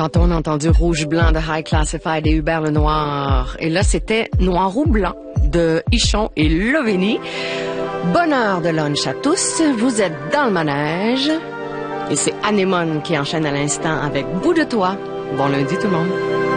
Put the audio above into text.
Tantôt, on a entendu Rouge Blanc de High Classified et Hubert Lenoir. Et là, c'était Noir ou Blanc de Ichon et Loveni. Bonne heure de lunch à tous. Vous êtes dans le manège. Et c'est Anémone qui enchaîne à l'instant avec Bout de toi. Bon lundi tout le monde.